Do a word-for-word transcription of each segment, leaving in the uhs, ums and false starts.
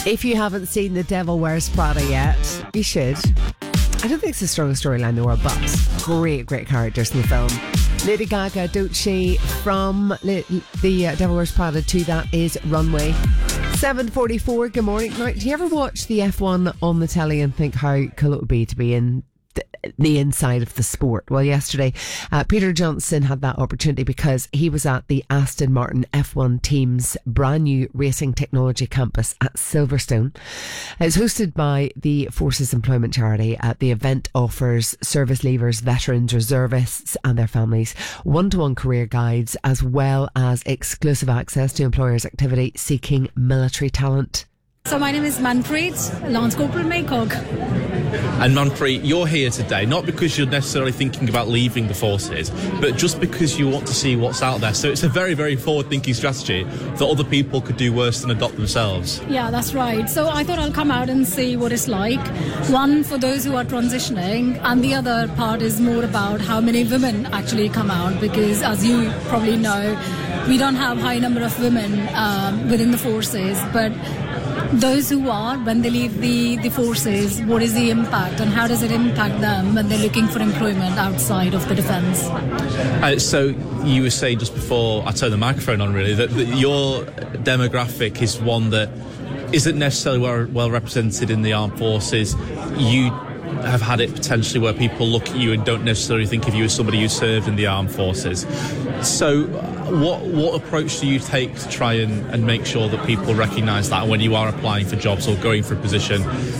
If you haven't seen The Devil Wears Prada yet, you should. I don't think it's the strongest storyline in the world, but great, great characters in the film. Lady Gaga, don't she? From The uh, Devil Wears Prada to That Is Runway. seven forty-four, good morning. Now, do you ever watch the F one on the telly and think how cool it would be to be in the inside of the sport? Well, yesterday uh, Peter Johnson had that opportunity because he was at the Aston Martin F one team's brand new racing technology campus at Silverstone. It's hosted by the Forces Employment Charity. Uh, the event offers service leavers, veterans, reservists and their families one-to-one career guides, as well as exclusive access to employers' activity seeking military talent. So my name is Manpreet, Lance Corporal Maycock. And Manpreet, you're here today not because you're necessarily thinking about leaving the forces, but just because you want to see what's out there. So it's a very, very forward-thinking strategy that other people could do worse than adopt themselves. Yeah, that's right. So I thought I'll come out and see what it's like. One, for those who are transitioning, and the other part is more about how many women actually come out, because as you probably know, we don't have a high number of women um, within the forces, but those who are, when they leave the, the forces, what is the impact and how does it impact them when they're looking for employment outside of the defence? Uh, so you were saying just before I turned the microphone on, really, that, that your demographic is one that isn't necessarily well, well represented in the armed forces. You have had it potentially where people look at you and don't necessarily think of you as somebody who served in the armed forces. So what what approach do you take to try and, and make sure that people recognise that when you are applying for jobs or going for a position,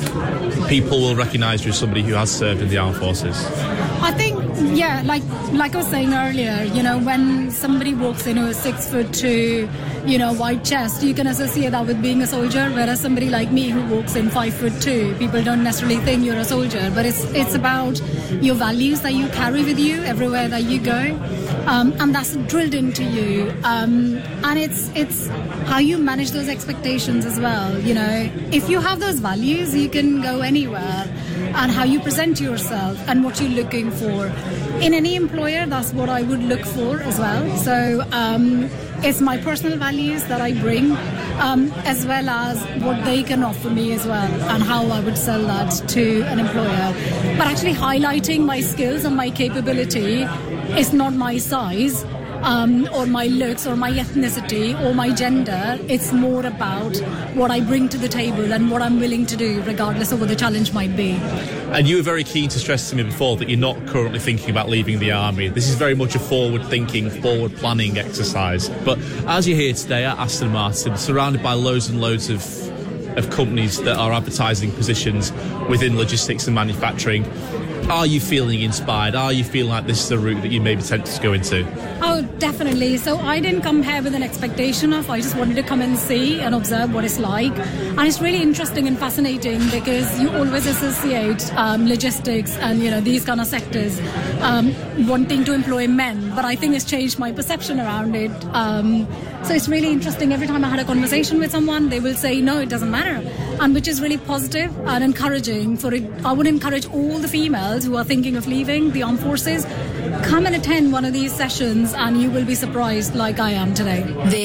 people will recognise you as somebody who has served in the armed forces? I think, yeah, like like I was saying earlier, you know, when somebody walks in who is six foot two, you know, white chest, you can associate that with being a soldier, whereas somebody like me who walks in five foot two, people don't necessarily think you're a soldier, but it's it's about your values that you carry with you everywhere that you go, um, and that's drilled into you, um, and it's it's how you manage those expectations as well. You know, if you have those values, you can go anywhere, and how you present yourself and what you're looking for in any employer, that's what I would look for as well. So um, it's my personal values that I bring, um, as well as what they can offer me as well, and how I would sell that to an employer. But actually highlighting my skills and my capability is not my size, Um, or my looks or my ethnicity or my gender. It's more about what I bring to the table and what I'm willing to do regardless of what the challenge might be. And you were very keen to stress to me before that you're not currently thinking about leaving the army. This is very much a forward-thinking, forward-planning exercise. But as you're here today at Aston Martin, surrounded by loads and loads of of companies that are advertising positions within logistics and manufacturing, are you feeling inspired? Are you feeling like this is a route that you may be tempted to go into? Oh, definitely. So I didn't come here with an expectation of, I just wanted to come and see and observe what it's like. And it's really interesting and fascinating because you always associate um, logistics and, you know, these kind of sectors um, wanting to employ men. But I think it's changed my perception around it. Um, so it's really interesting. Every time I had a conversation with someone, they will say, no, it doesn't matter. And which is really positive and encouraging for it. I would encourage all the females who are thinking of leaving the armed forces, come and attend one of these sessions and you will be surprised like I am today.